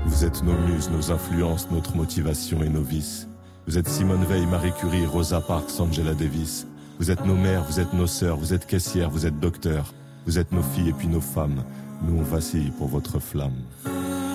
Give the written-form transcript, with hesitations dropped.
Vous êtes nos muses, nos influences, notre motivation et nos vices. Vous êtes Simone Veil, Marie Curie, Rosa Parks, Angela Davis. Vous êtes nos mères, vous êtes nos sœurs, vous êtes caissières, vous êtes docteurs. Vous êtes nos filles et puis nos femmes. Nous on vacille pour votre flamme.